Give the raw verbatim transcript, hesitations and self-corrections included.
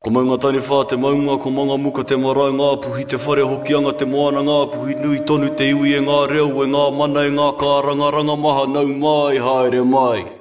O maunga tani whā te maunga, ko manga muka te marae ngā puhi, te whare hokianga te moana ngā puhi, nui tonu te iwi e ngā reo, e ngā mana e ngā kāranga, ranga maha nau mai, haere mai.